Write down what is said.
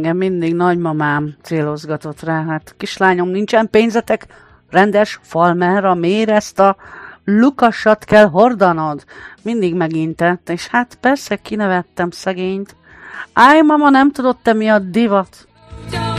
engem mindig nagymamám célozgatott rá. Hát kislányom, nincsen pénzetek, rendes falmerra, miért ezt a lukasat kell hordanod? Mindig megintett, és hát persze kinevettem szegényt. Áj, mama, nem tudod te mi a divat?